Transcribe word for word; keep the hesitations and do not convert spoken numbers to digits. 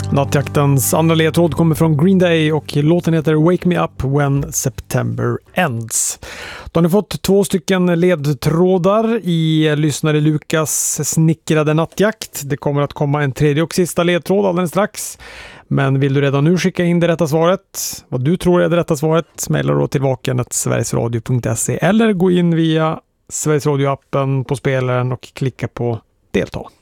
Nattjaktens andra ledtråd kommer från Green Day och låten heter Wake Me Up When September Ends. Då har ni fått två stycken ledtrådar i lyssnare Lukas snickrade nattjakt. Det kommer att komma en tredje och sista ledtråd alldeles strax. Men vill du redan nu skicka in det rätta svaret, vad du tror är det rätta svaret, mejla då till vaken at sverigesradio punkt se eller gå in via Sveriges Radio-appen på spelaren och klicka på delta.